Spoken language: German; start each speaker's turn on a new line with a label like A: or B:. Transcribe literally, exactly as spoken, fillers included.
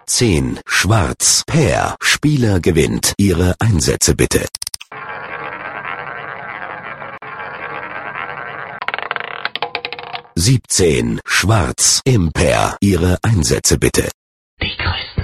A: zehn Schwarz, Pair, Spieler gewinnt. Ihre Einsätze bitte. siebzehn Schwarz, Impair. Ihre Einsätze bitte.
B: Die größten.